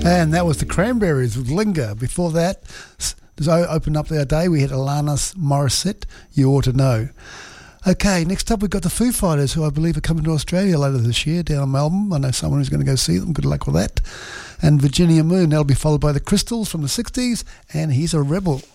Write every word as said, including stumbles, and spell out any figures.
And that was the Cranberries with Linger. Before that, as I opened up our day, we had Alanis Morissette, You Ought to Know. Okay, next up we've got the Foo Fighters, who I believe are coming to Australia later this year, down in Melbourne. I know someone who's going to go see them. Good luck with that. And Virginia Moon, that'll be followed by the Crystals from the sixties, and He's a Rebel.